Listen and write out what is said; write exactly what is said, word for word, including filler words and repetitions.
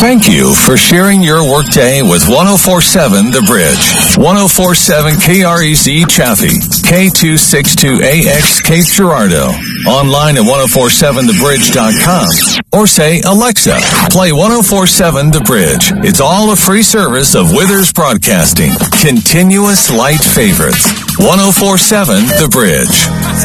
Thank you for sharing your workday with ten forty-seven The Bridge. ten forty-seven K R E Z Chaffee, K two sixty-two A X Cape Girardeau. Online at ten forty-seven the bridge dot com. Or say, Alexa, play ten forty-seven The Bridge. It's all a free service of Withers Broadcasting. Continuous light favorites. ten forty-seven The Bridge.